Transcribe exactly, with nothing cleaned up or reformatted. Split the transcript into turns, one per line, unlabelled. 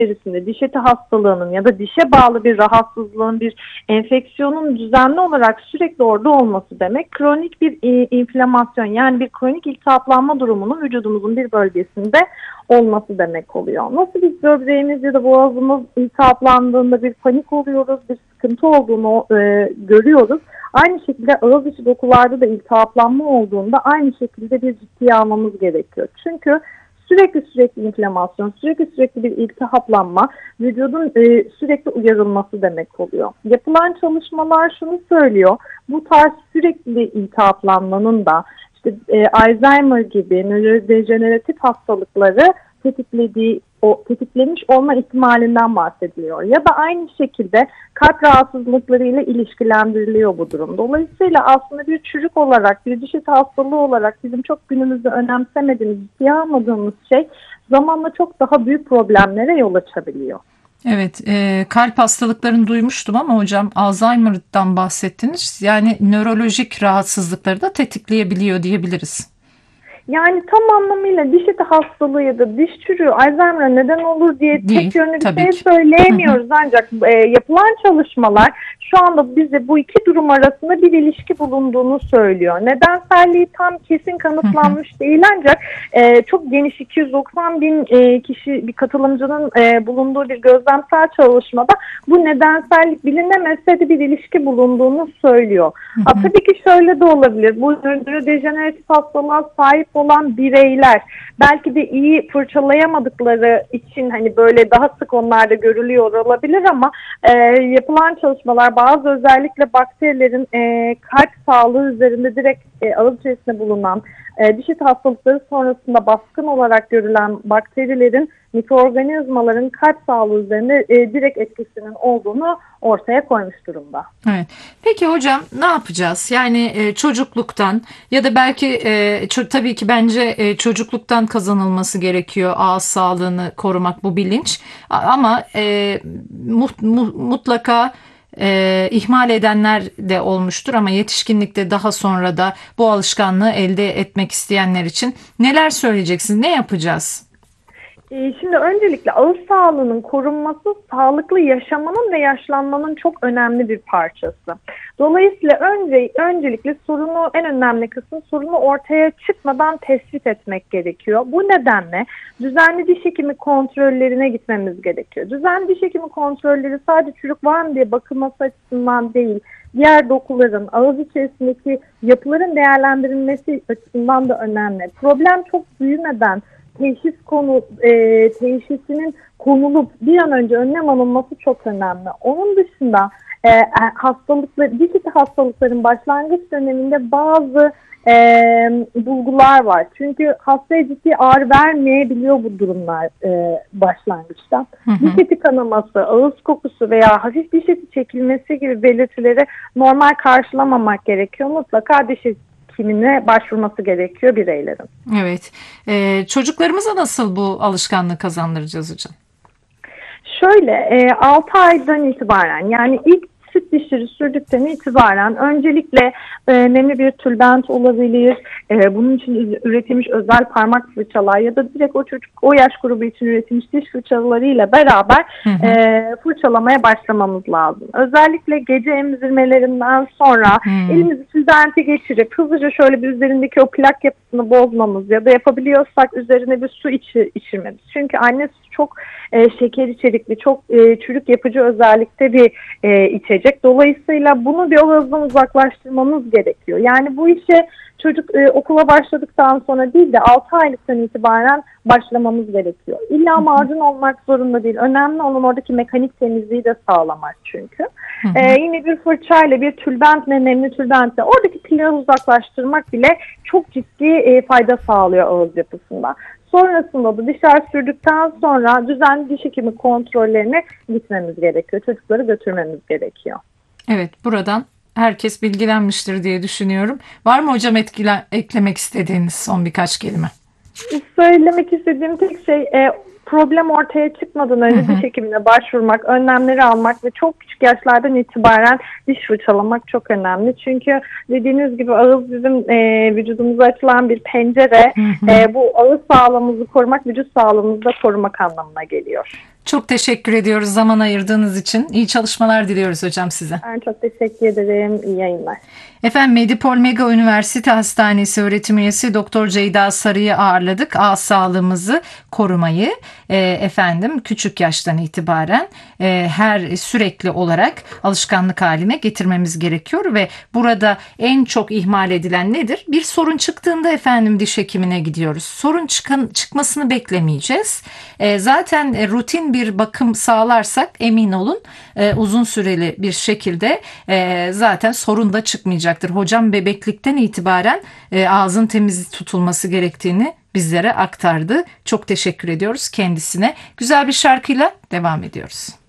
içerisinde diş eti hastalığının ya da dişe bağlı bir rahatsızlığın, bir enfeksiyonun düzenli olarak sürekli orada olması demek, kronik bir e, inflamasyon, yani bir kronik iltihaplanma durumunun vücudumuzun bir bölgesinde olması demek oluyor. Nasıl biz böbreğimiz ya da boğazımız iltihaplandığında bir panik oluyoruz, bir sıkıntı olduğunu e, görüyoruz. Aynı şekilde ağız içi dokularda da iltihaplanma olduğunda aynı şekilde bir ciddiye almamız gerekiyor. Çünkü sürekli sürekli inflamasyon, sürekli sürekli bir iltihaplanma vücudun e, sürekli uyarılması demek oluyor. Yapılan çalışmalar şunu söylüyor: bu tarz sürekli iltihaplanmanın da işte e, Alzheimer gibi nörodejeneratif hastalıkları tetiklediği, o tetiklemiş olma ihtimalinden bahsediliyor. Ya da aynı şekilde kalp rahatsızlıklarıyla ilişkilendiriliyor bu durum. Dolayısıyla aslında bir çocuk olarak, bir diş eti hastalığı olarak bizim çok günümüzde önemsemediğimiz, ciddiye almadığımız şey zamanla çok daha büyük problemlere yol açabiliyor.
Evet, e, kalp hastalıklarını duymuştum ama hocam Alzheimer'dan bahsettiniz. Yani nörolojik rahatsızlıkları da tetikleyebiliyor diyebiliriz.
Yani tam anlamıyla diş eti hastalığı ya da diş çürüğü Alzheimer'a neden olur diye
Değil,
tek yönlü bir
tabii
şey
ki.
söyleyemiyoruz. Ancak e, yapılan çalışmalar şu anda bize bu iki durum arasında bir ilişki bulunduğunu söylüyor. Nedenselliği tam kesin kanıtlanmış değil, ancak e, çok geniş iki yüz doksan bin e, kişi bir katılımcının e, bulunduğu bir gözlemsel çalışmada bu nedensellik bilinemezse de bir ilişki bulunduğunu söylüyor. Ha, tabii ki şöyle de olabilir. Bu nörodejeneratif hastalığa sahip olan bireyler belki de iyi fırçalayamadıkları için hani böyle daha sık onlarda görülüyor olabilir, ama e, yapılan çalışmalar bazı özellikle bakterilerin e, kalp sağlığı üzerinde direkt e, ağız içerisinde bulunan e, diş eti hastalıkları sonrasında baskın olarak görülen bakterilerin, mikroorganizmaların kalp sağlığı üzerinde e, direkt etkisinin olduğunu ortaya koymuş durumda.
Evet. Peki hocam ne yapacağız? Yani e, çocukluktan ya da belki e, ço- tabii ki bence e, çocukluktan kazanılması gerekiyor ağız sağlığını korumak, bu bilinç. A- Ama e, mu- mu- mutlaka e, ihmal edenler de olmuştur ama yetişkinlikte daha sonra da bu alışkanlığı elde etmek isteyenler için neler söyleyeceksiniz? Ne yapacağız?
Şimdi öncelikle ağız sağlığının korunması sağlıklı yaşamanın ve yaşlanmanın çok önemli bir parçası. Dolayısıyla önce öncelikle sorunu, en önemli kısım sorunu ortaya çıkmadan tespit etmek gerekiyor. Bu nedenle düzenli diş hekimi kontrollerine gitmemiz gerekiyor. Düzenli diş hekimi kontrolleri sadece çürük var mı diye bakılması açısından değil, diğer dokuların, ağız içerisindeki yapıların değerlendirilmesi açısından da önemli. Problem çok büyümeden teşhis konu e, teşhisinin konulup bir an önce önlem alınması çok önemli. Onun dışında e, hastalıklar, diş eti hastalıkların başlangıç döneminde bazı e, bulgular var. Çünkü hastaya ciddi ağrı vermeyebiliyor bu durumlar e, başlangıçta. Hı hı. Diş eti kanaması, ağız kokusu veya hafif diş eti çekilmesi gibi belirtileri normal karşılamamak gerekiyor. Mutlaka diş eti hekimine başvurması gerekiyor bireylerin.
Evet. Ee, çocuklarımıza nasıl bu alışkanlığı kazandıracağız hocam?
Şöyle e, altı aydan itibaren, yani ilk süt dişleri sürdükten itibaren öncelikle e, nemli bir tülbent olabilir. E, bunun için üretilmiş özel parmak fırçalar ya da direkt o çocuk, o yaş grubu için üretilmiş diş fırçalarıyla beraber hı hı. E, fırçalamaya başlamamız lazım. Özellikle gece emzirmelerinden sonra hı. elimizi tülbente geçirip hızlıca şöyle bir üzerindeki o plak yapısını bozmamız ya da yapabiliyorsak üzerine bir su içi, içirmemiz. Çünkü anne sütü çok e, şeker içerikli, çok e, çürük yapıcı özellikte bir e, içecek. Dolayısıyla bunu bir ağızdan uzaklaştırmamız gerekiyor. Yani bu işe çocuk e, okula başladıktan sonra değil de altı aylıktan itibaren başlamamız gerekiyor. İlla macun olmak zorunda değil. Önemli olan oradaki mekanik temizliği de sağlamak çünkü. Hı hı. E, yine bir fırçayla, bir tülbentle, nemli tülbentle oradaki plağı uzaklaştırmak bile çok ciddi e, fayda sağlıyor ağız yapısında. Sonrasında da dişler sürdükten sonra düzenli diş hekimi kontrollerine gitmemiz gerekiyor. Çocukları götürmemiz gerekiyor.
Evet, buradan herkes bilgilenmiştir diye düşünüyorum. Var mı hocam etkile, eklemek istediğiniz son birkaç kelime?
Söylemek istediğim tek şey e, problem ortaya çıkmadan önce diş hekimine başvurmak, önlemleri almak ve çok küçük yaşlardan itibaren diş fırçalamak çok önemli. Çünkü dediğiniz gibi ağız bizim e, vücudumuza açılan bir pencere. E, bu ağız sağlığımızı korumak, vücut sağlığımızı da korumak anlamına geliyor.
Çok teşekkür ediyoruz zaman ayırdığınız için. İyi çalışmalar diliyoruz hocam size.
Ben çok teşekkür ederim. İyi yayınlar.
Efendim Medipol Mega Üniversite Hastanesi öğretim üyesi Doktor Ceyda Sarı'yı ağırladık. Ağız sağlığımızı korumayı e, efendim küçük yaştan itibaren e, her sürekli olarak alışkanlık haline getirmemiz gerekiyor ve burada en çok ihmal edilen nedir? Bir sorun çıktığında efendim diş hekimine gidiyoruz. Sorun çıkan, çıkmasını beklemeyeceğiz. E, zaten e, rutin bir bakım sağlarsak emin olun e, uzun süreli bir şekilde e, zaten sorun da çıkmayacak. Hocam bebeklikten itibaren e, ağzın temiz tutulması gerektiğini bizlere aktardı. Çok teşekkür ediyoruz kendisine. Güzel bir şarkıyla devam ediyoruz.